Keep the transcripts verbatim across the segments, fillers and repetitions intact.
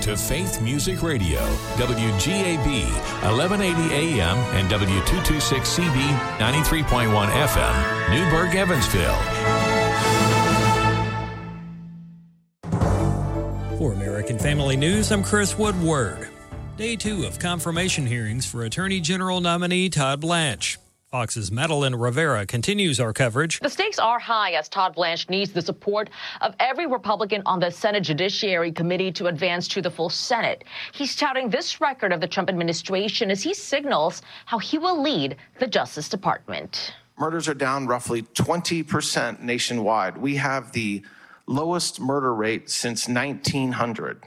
to Faith Music Radio, W G A B, eleven eighty A M and W two twenty-six C B, ninety-three point one F M, Newburgh, Evansville. For American Family News, I'm Chris Woodward. Day two of confirmation hearings for Attorney General nominee Todd Blanche. Fox's Madeline Rivera continues our coverage. The stakes are high as Todd Blanche needs the support of every Republican on the Senate Judiciary Committee to advance to the full Senate. He's touting this record of the Trump administration as he signals how he will lead the Justice Department. Murders are down roughly twenty percent nationwide. We have the lowest murder rate since nineteen hundred.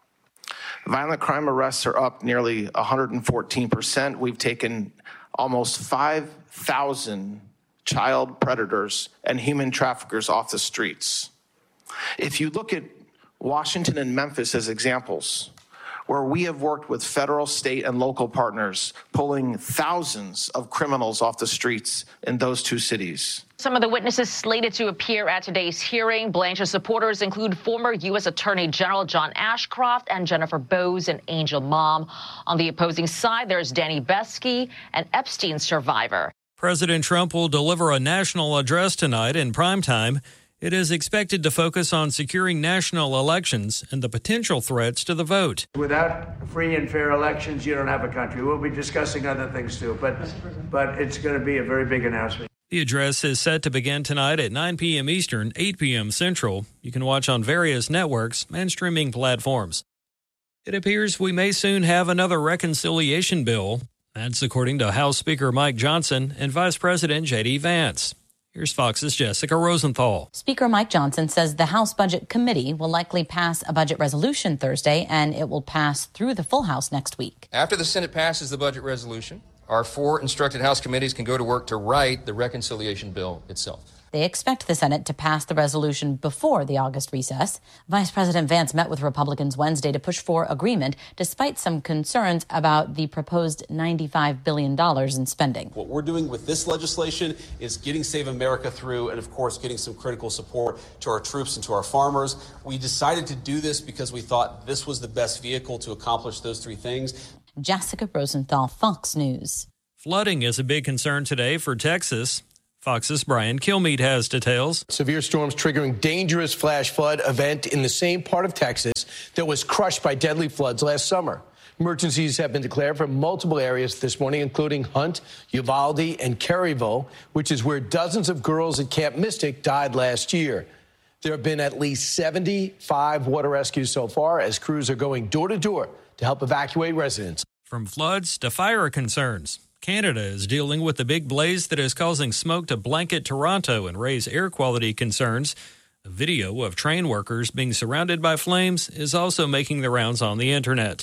Violent crime arrests are up nearly one hundred fourteen percent. We've taken almost five thousand child predators and human traffickers off the streets. If you look at Washington and Memphis as examples, where we have worked with federal, state, and local partners, pulling thousands of criminals off the streets in those two cities. Some of the witnesses slated to appear at today's hearing. Blanche's supporters include former U S Attorney General John Ashcroft and Jennifer Bowes, an Angel mom. On the opposing side, there's Danny Beskey, an Epstein survivor. President Trump will deliver a national address tonight in primetime. It is expected to focus on securing national elections and the potential threats to the vote. Without free and fair elections, you don't have a country. We'll be discussing other things too, but but it's going to be a very big announcement. The address is set to begin tonight at nine p.m. Eastern, eight p.m. Central. You can watch on various networks and streaming platforms. It appears we may soon have another reconciliation bill. That's according to House Speaker Mike Johnson and Vice President J D. Vance. Here's Fox's Jessica Rosenthal. Speaker Mike Johnson says the House Budget Committee will likely pass a budget resolution Thursday, and it will pass through the full House next week. After the Senate passes the budget resolution, our four instructed House committees can go to work to write the reconciliation bill itself. They expect the Senate to pass the resolution before the August recess. Vice President Vance met with Republicans Wednesday to push for agreement, despite some concerns about the proposed ninety-five billion dollars in spending. What we're doing with this legislation is getting Save America through and, of course, getting some critical support to our troops and to our farmers. We decided to do this because we thought this was the best vehicle to accomplish those three things. Jessica Rosenthal, Fox News. Flooding is a big concern today for Texas. Fox's Brian Kilmeade has details. Severe storms triggering dangerous flash flood event in the same part of Texas that was crushed by deadly floods last summer. Emergencies have been declared for multiple areas this morning, including Hunt, Uvalde, and Caryville, which is where dozens of girls at Camp Mystic died last year. There have been at least seventy-five water rescues so far as crews are going door to door to help evacuate residents. From floods to fire concerns, Canada is dealing with the big blaze that is causing smoke to blanket Toronto and raise air quality concerns. A video of train workers being surrounded by flames is also making the rounds on the internet.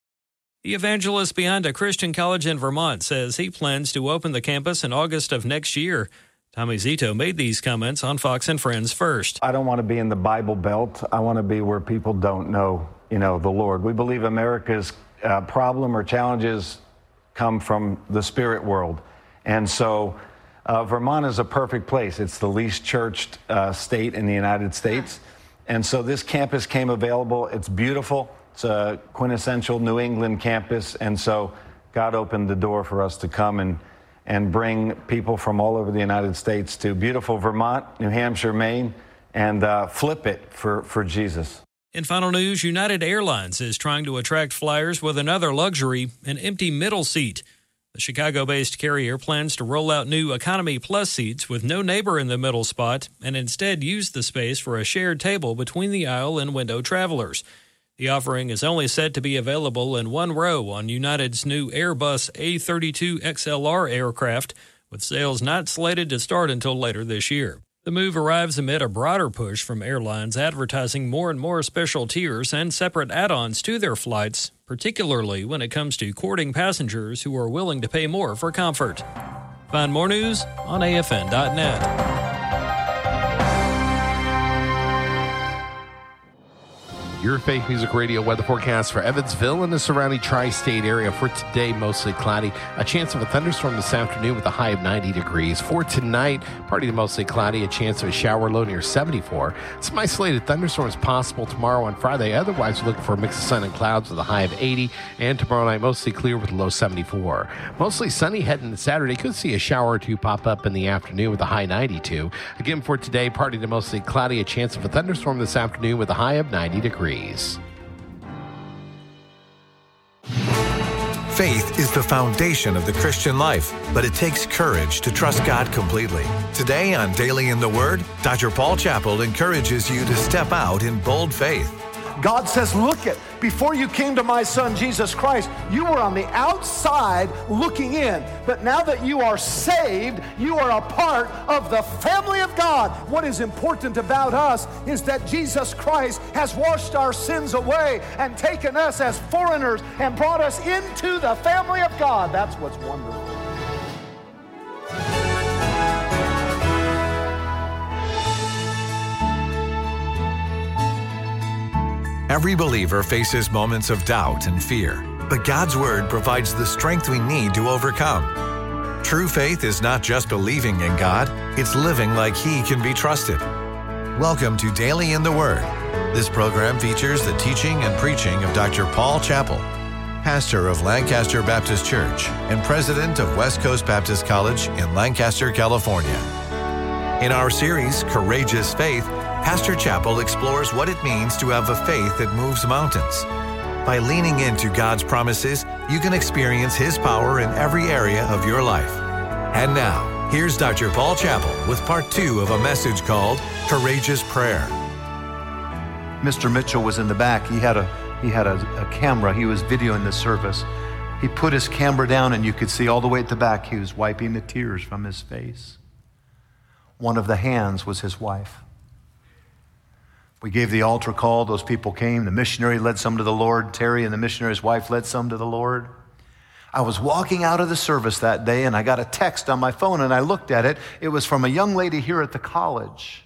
The evangelist behind a Christian college in Vermont says he plans to open the campus in August of next year. Tommy Zito made these comments on Fox and Friends First. I don't want to be in the Bible Belt. I want to be where people don't know, you know, the Lord. We believe America's uh, problem or challenges come from the spirit world. And so uh, Vermont is a perfect place. It's the least churched uh, state in the United States. And so this campus came available. It's beautiful. It's a quintessential New England campus. And so God opened the door for us to come and, and bring people from all over the United States to beautiful Vermont, New Hampshire, Maine, and uh, flip it for, for Jesus. In final news, United Airlines is trying to attract flyers with another luxury, an empty middle seat. The Chicago-based carrier plans to roll out new Economy Plus seats with no neighbor in the middle spot and instead use the space for a shared table between the aisle and window travelers. The offering is only set to be available in one row on United's new Airbus A thirty-two X L R aircraft, with sales not slated to start until later this year. The move arrives amid a broader push from airlines advertising more and more special tiers and separate add-ons to their flights, particularly when it comes to courting passengers who are willing to pay more for comfort. Find more news on A F N dot net. your Faith Music Radio weather forecast for Evansville and the surrounding tri-state area. For today, mostly cloudy. A chance of a thunderstorm this afternoon with a high of ninety degrees. For tonight, partly to mostly cloudy. A chance of a shower low near seventy-four. Some isolated thunderstorms possible tomorrow and Friday. Otherwise, we're looking for a mix of sun and clouds with a high of eighty. And tomorrow night, mostly clear with a low seventy-four. Mostly sunny heading to Saturday. Could see a shower or two pop up in the afternoon with a high ninety-two. Again, for today, partly to mostly cloudy. A chance of a thunderstorm this afternoon with a high of ninety degrees. Faith is the foundation of the Christian life, but it takes courage to trust God completely. Today on Daily in the Word, Doctor Paul Chappell encourages you to step out in bold faith. God says, look it, before you came to my son, Jesus Christ, you were on the outside looking in. But now that you are saved, you are a part of the family of God. What is important about us is that Jesus Christ has washed our sins away and taken us as foreigners and brought us into the family of God. That's what's wonderful. Every believer faces moments of doubt and fear, but God's Word provides the strength we need to overcome. True faith is not just believing in God, it's living like He can be trusted. Welcome to Daily in the Word. This program features the teaching and preaching of Doctor Paul Chappell, pastor of Lancaster Baptist Church and president of West Coast Baptist College in Lancaster, California. In our series, Courageous Faith, Pastor Chappell explores what it means to have a faith that moves mountains. By leaning into God's promises, you can experience His power in every area of your life. And now, here's Doctor Paul Chappell with part two of a message called Courageous Prayer. Mister Mitchell was in the back. He had a he had a, a camera. He was videoing the service. He put his camera down and you could see all the way at the back he was wiping the tears from his face. One of the hands was his wife. We gave the altar call. Those people came. The missionary led some to the Lord. Terry and the missionary's wife led some to the Lord. I was walking out of the service that day and I got a text on my phone and I looked at it. It was from a young lady here at the college.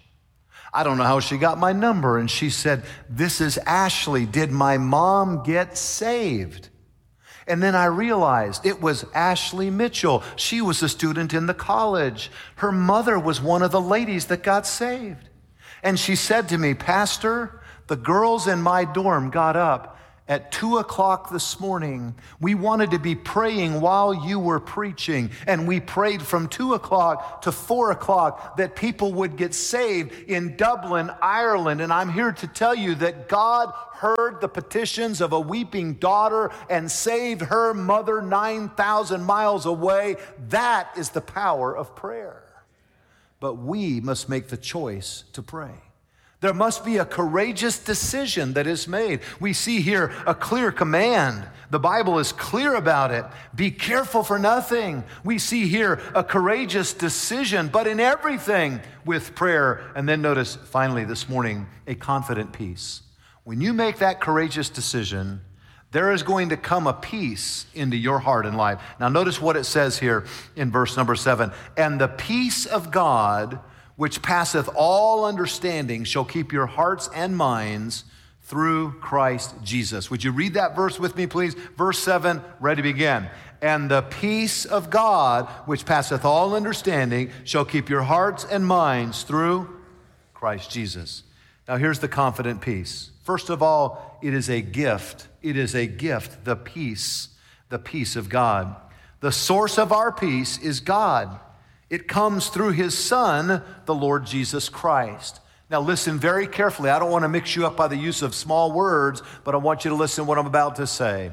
I don't know how she got my number. And she said, "This is Ashley. Did my mom get saved?" And then I realized it was Ashley Mitchell. She was a student in the college. Her mother was one of the ladies that got saved. And she said to me, "Pastor, the girls in my dorm got up at two o'clock this morning. We wanted to be praying while you were preaching. And we prayed from two o'clock to four o'clock that people would get saved in Dublin, Ireland. And I'm here to tell you that God heard the petitions of a weeping daughter and saved her mother nine thousand miles away. That is the power of prayer." But we must make the choice to pray. There must be a courageous decision that is made. We see here a clear command. The Bible is clear about it. Be careful for nothing. We see here a courageous decision, but in everything with prayer. And then notice finally this morning, a confident peace. When you make that courageous decision, there is going to come a peace into your heart and life. Now notice what it says here in verse number seven. "And the peace of God, which passeth all understanding, shall keep your hearts and minds through Christ Jesus." Would you read that verse with me, please? Verse seven, ready to begin. "And the peace of God, which passeth all understanding, shall keep your hearts and minds through Christ Jesus." Now here's the confident peace. First of all, it is a gift. It is a gift, the peace, the peace of God. The source of our peace is God. It comes through His Son, the Lord Jesus Christ. Now listen very carefully. I don't want to mix you up by the use of small words, but I want you to listen to what I'm about to say.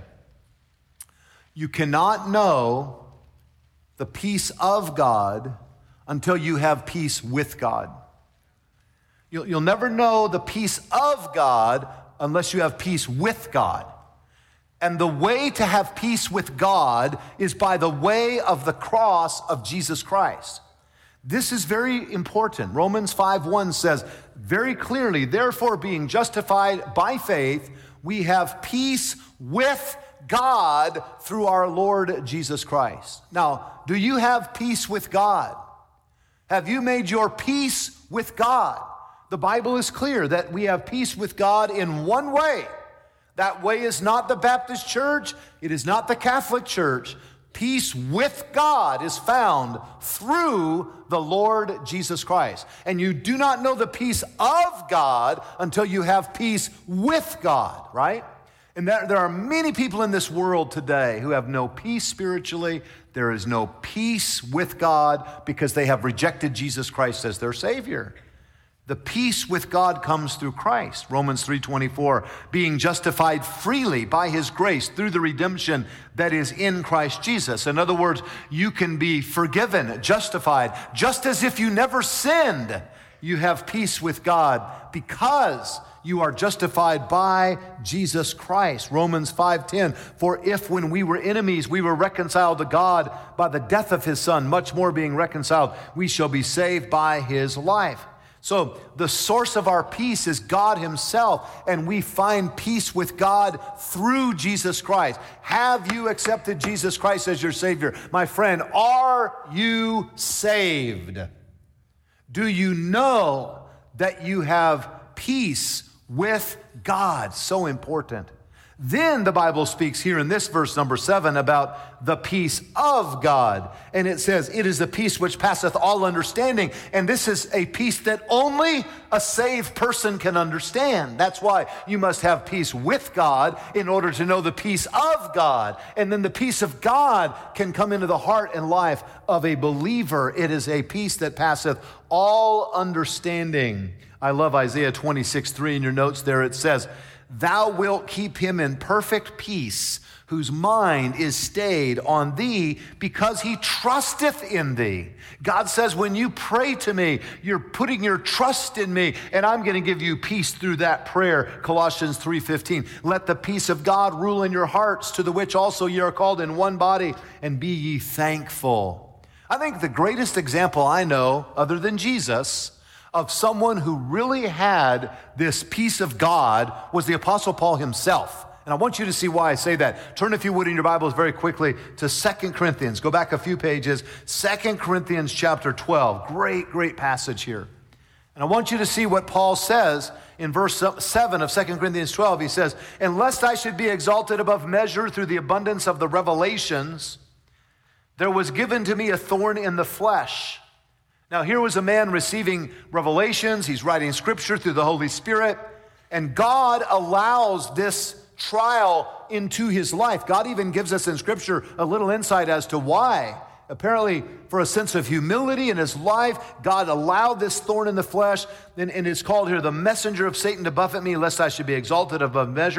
You cannot know the peace of God until you have peace with God. You'll, you'll never know the peace of God unless you have peace with God. And the way to have peace with God is by the way of the cross of Jesus Christ. This is very important. Romans five one says very clearly, "Therefore, being justified by faith, we have peace with God through our Lord Jesus Christ." Now, do you have peace with God? Have you made your peace with God? The Bible is clear that we have peace with God in one way. That way is not the Baptist church. It is not the Catholic church. Peace with God is found through the Lord Jesus Christ. And you do not know the peace of God until you have peace with God, right? And there, there are many people in this world today who have no peace spiritually. There is no peace with God because they have rejected Jesus Christ as their Savior. The peace with God comes through Christ. Romans three twenty-four, being justified freely by his grace through the redemption that is in Christ Jesus. In other words, you can be forgiven, justified, just as if you never sinned. You have peace with God because you are justified by Jesus Christ. Romans five ten, for if when we were enemies, we were reconciled to God by the death of his Son, much more being reconciled, we shall be saved by his life. So the source of our peace is God himself, and we find peace with God through Jesus Christ. Have you accepted Jesus Christ as your Savior? My friend, are you saved? Do you know that you have peace with God? So important. Then the Bible speaks here in this verse number seven about the peace of God. And it says, it is the peace which passeth all understanding. And this is a peace that only a saved person can understand. That's why you must have peace with God in order to know the peace of God. And then the peace of God can come into the heart and life of a believer. It is a peace that passeth all understanding. I love Isaiah twenty-six three in your notes there. It says, thou wilt keep him in perfect peace, whose mind is stayed on thee, because he trusteth in thee. God says, when you pray to me, you're putting your trust in me, and I'm going to give you peace through that prayer. Colossians three fifteen, let the peace of God rule in your hearts, to the which also ye are called in one body, and be ye thankful. I think the greatest example I know, other than Jesus, of someone who really had this peace of God was the Apostle Paul himself. And I want you to see why I say that. Turn, if you would, in your Bibles very quickly to Second Corinthians. Go back a few pages. Second Corinthians chapter twelve. Great, great passage here. And I want you to see what Paul says in verse seven of Second Corinthians twelve. He says, and lest I should be exalted above measure through the abundance of the revelations, there was given to me a thorn in the flesh. Now, here was a man receiving revelations. He's writing scripture through the Holy Spirit. And God allows this trial into his life. God even gives us in scripture a little insight as to why. Apparently, for a sense of humility in his life, God allowed this thorn in the flesh. And, and it's called here, the messenger of Satan to buffet me, lest I should be exalted above measure.